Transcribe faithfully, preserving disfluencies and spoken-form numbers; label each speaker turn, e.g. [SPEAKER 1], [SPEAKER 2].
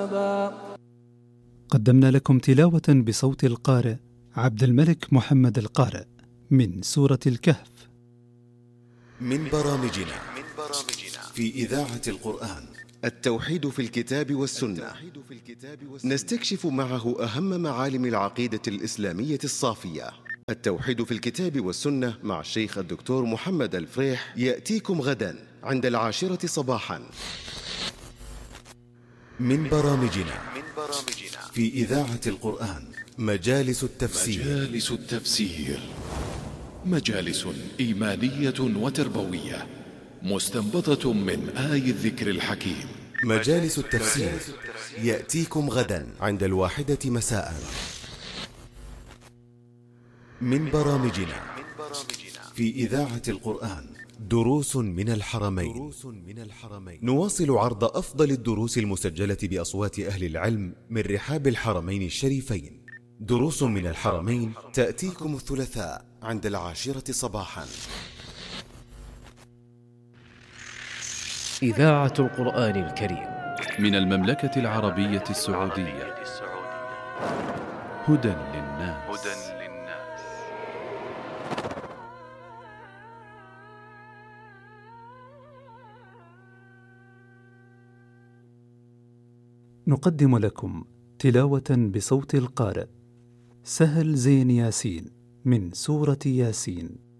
[SPEAKER 1] ثوابا.
[SPEAKER 2] قدمنا لكم تلاوة بصوت القارئ عبد الملك محمد القارئ من سورة الكهف.
[SPEAKER 3] من برامجنا في إذاعة القرآن التوحيد في الكتاب والسنة، نستكشف معه أهم معالم العقيدة الإسلامية الصافية. التوحيد في الكتاب والسنة مع الشيخ الدكتور محمد الفريح يأتيكم غدا عند العاشرة صباحا. من برامجنا في إذاعة القرآن مجالس التفسير.
[SPEAKER 4] مجالس التفسير مجالس إيمانية وتربوية مستنبطة من آي الذكر الحكيم.
[SPEAKER 3] مجالس التفسير يأتيكم غدا عند الواحدة مساء. من برامجنا في إذاعة القرآن دروس من الحرمين. نواصل عرض أفضل الدروس المسجلة بأصوات أهل العلم من رحاب الحرمين الشريفين. دروس من الحرمين تأتيكم الثلاثاء عند العاشرة صباحا.
[SPEAKER 5] إذاعة القرآن الكريم
[SPEAKER 4] من المملكة العربية السعودية. هدى للناس.
[SPEAKER 2] نقدم لكم تلاوة بصوت القارئ سهل زين ياسين من سورة ياسين.